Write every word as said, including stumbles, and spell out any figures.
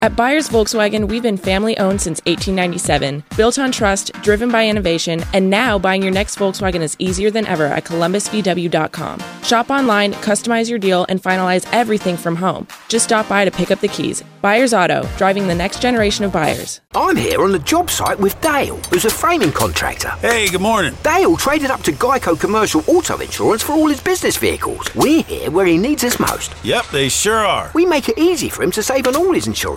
At Byers Volkswagen, we've been family-owned since eighteen ninety-seven, built on trust, driven by innovation, and now buying your next Volkswagen is easier than ever at columbus v w dot com. Shop online, customize your deal, and finalize everything from home. Just stop by to pick up the keys. Byers Auto, driving the next generation of buyers. I'm here on the job site with Dale, who's a framing contractor. Hey, good morning. Dale traded up to Geico Commercial Auto Insurance for all his business vehicles. We're here where he needs us most. Yep, they sure are. We make it easy for him to save on all his insurance